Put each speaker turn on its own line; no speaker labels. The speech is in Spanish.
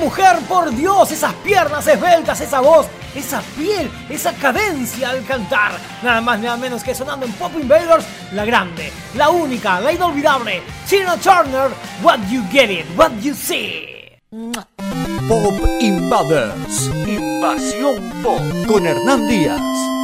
mujer, por Dios! Esas piernas esbeltas, esa voz, esa piel, esa cadencia al cantar. Nada más, nada menos que sonando en Pop Invaders, la grande, la única, la inolvidable Tina Turner. What you get it, what you see.
Pop Invaders, Invasión Pop, con Hernán Díaz.